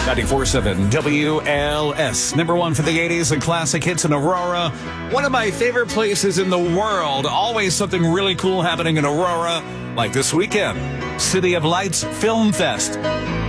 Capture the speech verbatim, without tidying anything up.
ninety-four point seven W L S. Number one for the eighties and classic hits in Aurora. One of my favorite places in the world. Always something really cool happening in Aurora, like this weekend. City of Lights Film Fest.